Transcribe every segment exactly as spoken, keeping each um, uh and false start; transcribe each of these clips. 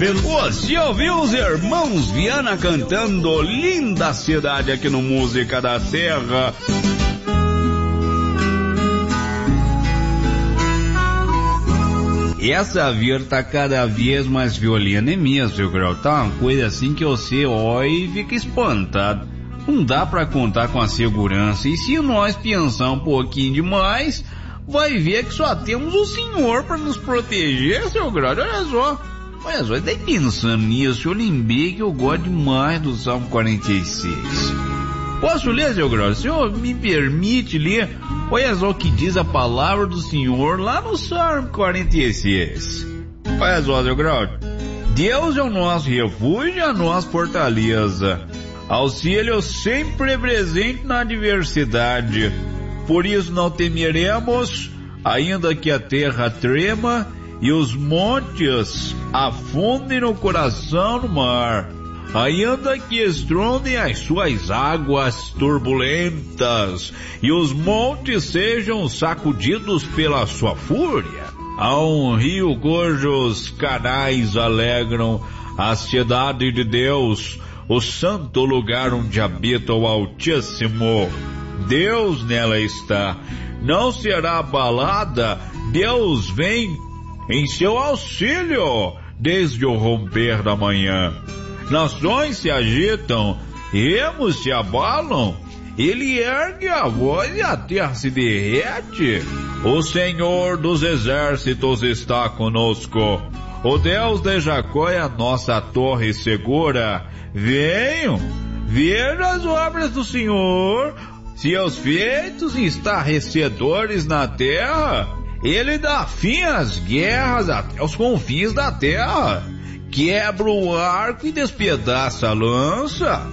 Você ouviu os irmãos Viana cantando Linda Cidade aqui no Música da Terra. Essa vira tá cada vez mais violenta, é mesmo, seu Grau. Tá uma coisa assim que você olha e fica espantado. Não dá pra contar com a segurança. E se nós pensar um pouquinho demais, vai ver que só temos o Senhor pra nos proteger, seu Grau. Olha só. Olha só, daí pensando nisso, eu lembrei que eu gosto demais do Salmo quarenta e seis. Posso ler, seu Grau? O senhor me permite ler? Olha só o que diz a palavra do Senhor lá no Salmo quarenta e seis. Olha só, seu Grau. Deus é o nosso refúgio e a nossa fortaleza. Auxílio sempre presente na adversidade. Por isso não temeremos, ainda que a terra trema e os montes afundem no coração do mar, ainda que estrondem as suas águas turbulentas e os montes sejam sacudidos pela sua fúria. Há um rio cujos canais alegram a cidade de Deus, o santo lugar onde habita o Altíssimo. Deus nela está, não será abalada. Deus vem em seu auxílio desde o romper da manhã. Nações se agitam, remos se abalam, ele ergue a voz e a terra se derrete. O Senhor dos exércitos está conosco, o Deus de Jacó é a nossa torre segura. Venham, vejam as obras do Senhor, seus feitos estarrecedores na terra. Ele dá fim às guerras até os confins da terra, quebra o arco e despedaça a lança,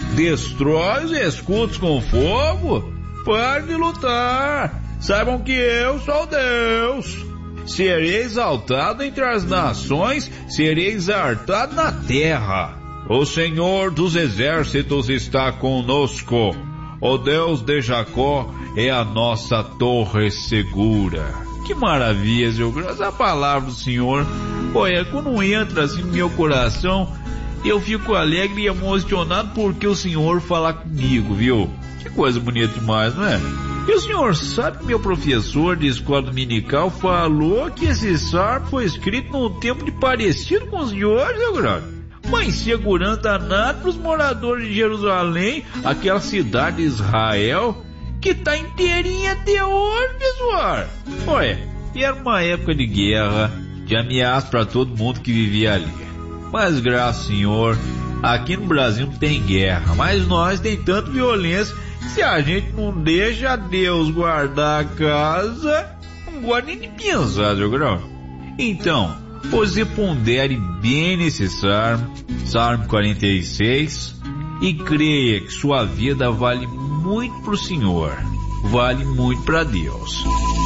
destrói os escudos com fogo. Pare de lutar, saibam que eu sou Deus. Serei exaltado entre as nações, serei exaltado na terra. O Senhor dos exércitos está conosco, o Deus de Jacó é a nossa torre segura. Que maravilha, seu Deus, a palavra do Senhor. Olha, quando entra assim no meu coração, eu fico alegre e emocionado porque o Senhor fala comigo, viu? Que coisa bonita demais, não é? E o senhor sabe que meu professor de escola dominical falou que esse salmo foi escrito num tempo de parecido com os de hoje, seu grande. Uma insegurança danada para os moradores de Jerusalém, aquela cidade de Israel, que tá inteirinha até hoje, pessoal. Olha, era uma época de guerra, de ameaça para todo mundo que vivia ali. Mas graças ao Senhor, aqui no Brasil não tem guerra, mas nós tem tanta violência. Se a gente não deixa Deus guardar a casa, não gosta nem de pensar, seu grão. Então, você pondere bem nesse salmo, Salmo quarenta e seis, e creia que sua vida vale muito pro Senhor, vale muito para Deus.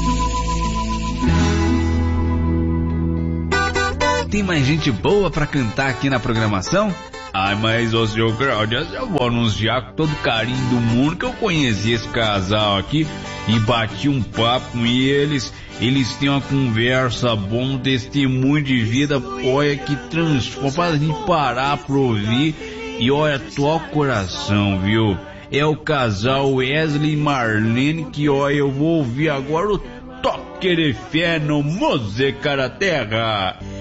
Tem mais gente boa para cantar aqui na programação? Ai, mas ô seu Cláudio, eu vou anunciar com todo carinho do mundo que eu conheci esse casal aqui e bati um papo com eles. Eles têm uma conversa boa, um testemunho de vida, olha, que transforma, faz a gente parar pra ouvir e olha, toca o coração, viu? É o casal Wesley e Marlene que, olha, eu vou ouvir agora o Toque de Fé no Música da Terra.